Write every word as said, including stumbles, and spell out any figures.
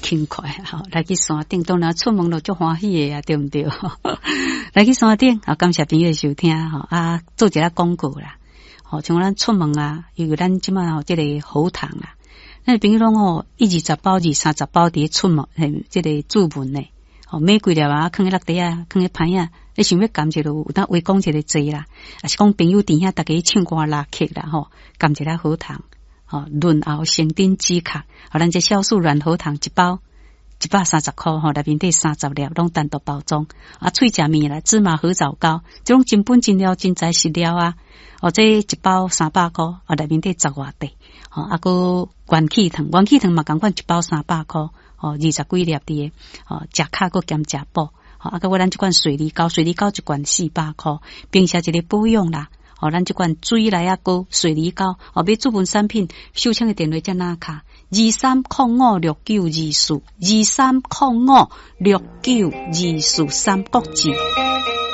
轻快吼，来去山顶当然出门就足欢喜的啊，对毋对？来去山顶啊，感谢朋友收听吼啊，做一下广告啦。吼，像咱出门啊，因为咱即马吼即个好糖啦，咱朋友拢吼一二十包、二三十包伫出门，嘿，即个注文呢，吼买几粒啊，放喺落地啊，放喺盘啊，你想要感一下有当围讲一个济啦，啊是讲朋友伫遐大家唱歌拉客啦吼，感一下好糖。哦，润喉生丁止咳，哦，咱这酵素软喉糖一包一百三十块，吼，内面底三十粒，拢单独包装。啊，脆食面啦，芝麻合枣糕，这种真本真料真材实料啊。哦，这一包三百块，哦，内面底十外块。哦，啊个元气糖，元气糖嘛共款一包三百块，哦，二十几粒的，哦，食卡个兼食补。哦，啊个我咱这款水梨膏，水梨膏一罐四百块，并且一个保养啦。哦，咱这款水来啊膏、水梨膏，哦，要注文产品，收请的电话在哪卡？二三零五六九二四，二三零五六九二四三国字。